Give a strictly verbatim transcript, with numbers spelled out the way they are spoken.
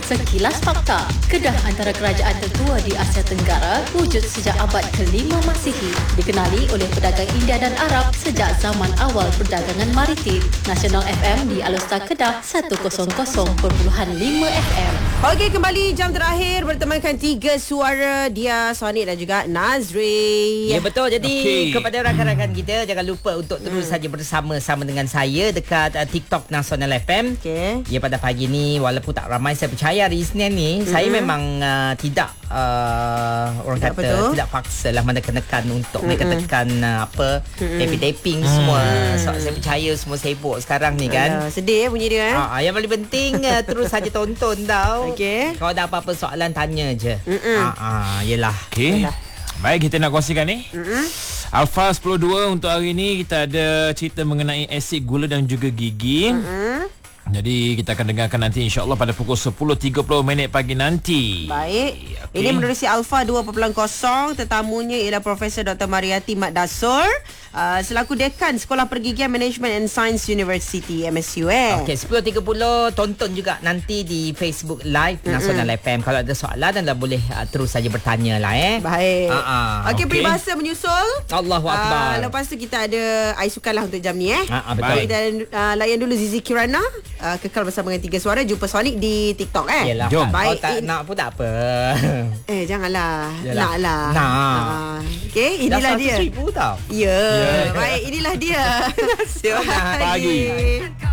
Sekilas Fakta. Kedah antara kerajaan tertua di Asia Tenggara, wujud sejak abad kelima Masihi. Dikenali oleh pedagang India dan Arab sejak zaman awal perdagangan maritim. Nasional F M di Alustar Kedah seratus perpuluhan lima F M. Okey, kembali jam terakhir bertemankan tiga suara, Dia, Sonic dan juga Nazri. Ya, betul. Jadi okay. kepada rakan-rakan kita, jangan lupa untuk terus hmm. saja bersama-sama dengan saya dekat uh, TikTok Nasional F M. Okey. Ya, pada pagi ni walaupun tak ramai, saya percaya hari Isnin ni hmm. saya memang uh, tidak uh, orang tidak kata betul. tidak paksa lah menekan-nekan untuk hmm. mereka tekan uh, apa hmm. taping-taping hmm. semua. So, saya percaya semua sibuk sekarang ni kan. Alah, sedih eh bunyi dia eh. Ah, yang paling penting uh, terus saja tonton tau. Okey. Kalau ada apa-apa soalan tanya je. Ah, ah, yelah. Okey. Baik, kita nak kongsikan ni. Mm-mm. Alpha sepuluh dua untuk hari ni kita ada cerita mengenai asid gula dan juga gigi. Mm-mm. Jadi kita akan dengarkan nanti insya-Allah pada pukul sepuluh tiga puluh minit pagi nanti. Baik. Okay. Ini menerusi Alpha dua titik kosong. Tetamunya ialah Profesor Doktor Mariati Mat Dasur, uh, selaku Dekan Sekolah Pergigian Management and Science University M S U eh. Okey, sepuluh tiga puluh tonton juga nanti di Facebook Live mm-hmm. Nasional F M. Kalau ada soalan anda boleh uh, terus saja bertanya lah eh. Baik. Uh-uh. Okey, Okey. peribahasa menyusul. Allahu Akbar. Uh, lepas tu kita ada Ai Sukan lah untuk jam ni eh. Uh-uh, betul. Baik. Kita uh, layan dulu Zizi Kirana. Uh, kekal bersama dengan tiga suara. Jumpa Sonic di TikTok eh. Yelah. Jom. Kalau Baik, tak in- nak pun tak apa. Eh, janganlah. Yelah. Nak lah. Nak. Uh, Okey, inilah Dah dia. seratus ribu tau. Ya. Ya. Baik, inilah dia. Selamat Pagi. pagi.